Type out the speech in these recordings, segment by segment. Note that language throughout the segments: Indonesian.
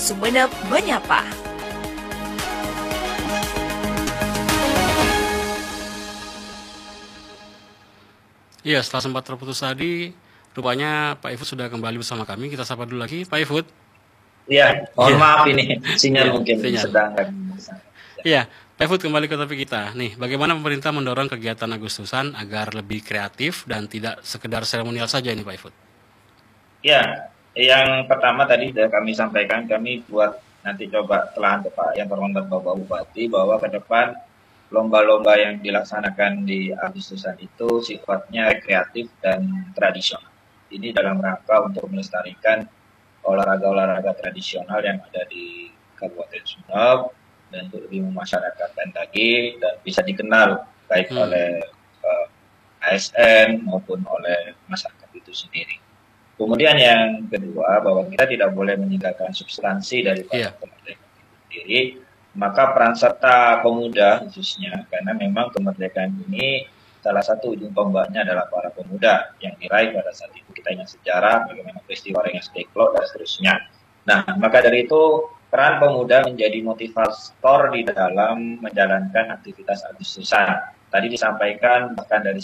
Sumeneb Menyapa. Iya, setelah sempat terputus tadi, rupanya Pak Ifut sudah kembali bersama kami. Kita sapa dulu lagi, Pak Ifut. Iya, mohon Iya, maaf ini sinyal iya, mungkin sinyal. sedang. Iya, Pak Ifut kembali ke topik kita. Nih, bagaimana pemerintah mendorong kegiatan Agustusan agar lebih kreatif dan tidak sekedar seremonial saja ini, Pak Ifut? Ya, yang pertama tadi sudah kami sampaikan, kami buat nanti coba telahan ke Pak yang terhormat Bapak Bupati bahwa ke depan lomba-lomba yang dilaksanakan di Agustusan itu sifatnya kreatif dan tradisional. Ini dalam rangka untuk melestarikan olahraga-olahraga tradisional yang ada di Kabupaten Sumeneb dan untuk lebih memasyarakatkan lagi dan bisa dikenal baik oleh ASN maupun oleh masyarakat itu sendiri. Kemudian yang kedua bahwa kita tidak boleh meninggalkan substansi daripada kemerdekaan itu sendiri, maka peran serta pemuda khususnya karena memang kemerdekaan ini salah satu ujung tombaknya adalah para pemuda yang diraih pada saat itu. Kita ingat sejarah bagaimana peristiwa Rengas Dengklok dan seterusnya. Nah, maka dari itu peran pemuda menjadi motivator di dalam menjalankan aktivitas Agustusan. Tadi disampaikan bahkan dari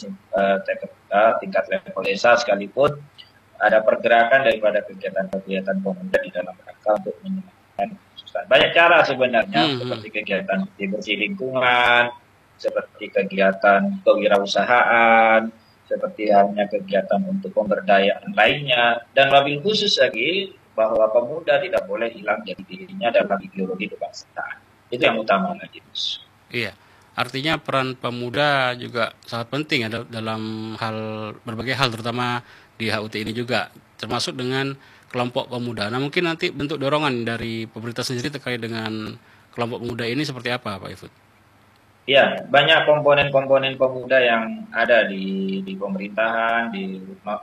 tingkat level desa sekalipun ada pergerakan daripada kegiatan-kegiatan pemuda di dalam rangka untuk menyenangkan Agustusan. Banyak cara sebenarnya seperti kegiatan bersih lingkungan, seperti kegiatan kewirausahaan, seperti halnya kegiatan untuk pemberdayaan lainnya, dan lebih khusus lagi bahwa pemuda tidak boleh hilang jadi dirinya dalam ideologi kebangsaan. Itu yang utama lagi, Mas. Iya, artinya peran pemuda juga sangat penting ya dalam berbagai hal, terutama di HUT ini juga, termasuk dengan kelompok pemuda. Nah, mungkin nanti bentuk dorongan dari pemerintah sendiri terkait dengan kelompok pemuda ini seperti apa, Pak Ifut? Ya, banyak komponen-komponen pemuda yang ada di pemerintahan, di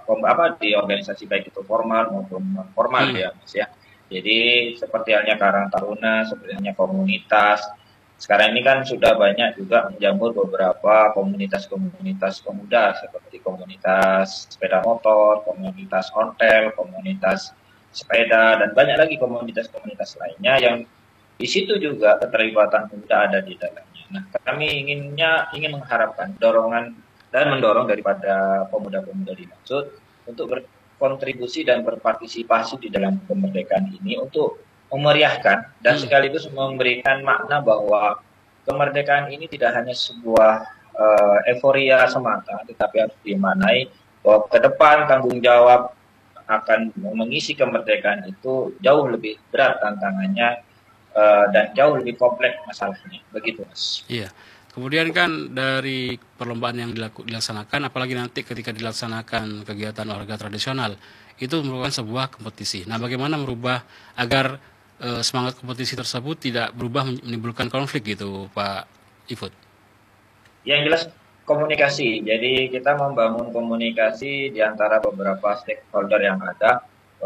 organisasi baik itu formal maupun non formal ya, Mas ya. Jadi seperti halnya Karang Taruna, seperti halnya komunitas. Sekarang ini kan sudah banyak juga menjamur beberapa komunitas-komunitas pemuda seperti komunitas sepeda motor, komunitas ontel, komunitas sepeda dan banyak lagi komunitas-komunitas lainnya yang di situ juga keterlibatan pemuda ada di dalamnya. Nah, kami ingin mengharapkan dorongan dan mendorong daripada pemuda-pemuda dimaksud untuk berkontribusi dan berpartisipasi di dalam kemerdekaan ini untuk memeriahkan dan sekaligus memberikan makna bahwa kemerdekaan ini tidak hanya sebuah euforia semata, tetapi harus dimaknai bahwa ke depan tanggung jawab akan mengisi kemerdekaan itu jauh lebih berat tantangannya dan jauh lebih kompleks masalahnya, begitu Mas. Iya, kemudian kan dari perlombaan yang dilaksanakan, apalagi nanti ketika dilaksanakan kegiatan olahraga tradisional, itu merupakan sebuah kompetisi. Nah, bagaimana merubah agar semangat kompetisi tersebut tidak berubah menimbulkan konflik gitu, Pak Ifut? Yang jelas komunikasi, jadi kita membangun komunikasi di antara beberapa stakeholder yang ada.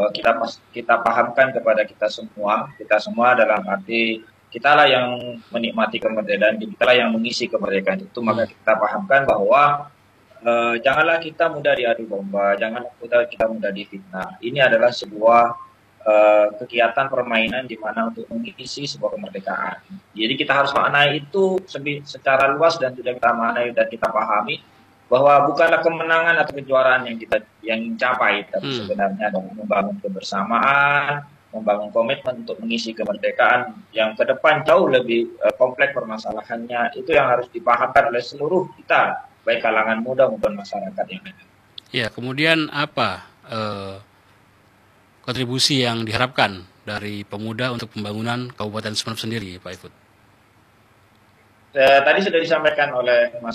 Kita pahamkan kepada kita semua dalam arti kitalah yang menikmati kemerdekaan, kitalah yang mengisi kemerdekaan itu, maka kita pahamkan bahwa janganlah kita mudah diadu domba, janganlah kita mudah difitnah. Ini adalah sebuah kegiatan permainan di mana untuk mengisi sebuah kemerdekaan. Jadi kita harus maknai itu secara luas dan sudah kita maknai dan kita pahami bahwa bukanlah kemenangan atau kejuaraan yang kita capai, tapi sebenarnya adalah membangun kebersamaan, membangun komitmen untuk mengisi kemerdekaan yang ke depan jauh lebih kompleks permasalahannya. Itu yang harus dipahamkan oleh seluruh kita, baik kalangan muda maupun masyarakat yang ada. Ya, kemudian apa kontribusi yang diharapkan dari pemuda untuk pembangunan Kabupaten Sumeneb sendiri, Pak Ifut? Tadi sudah disampaikan oleh Mas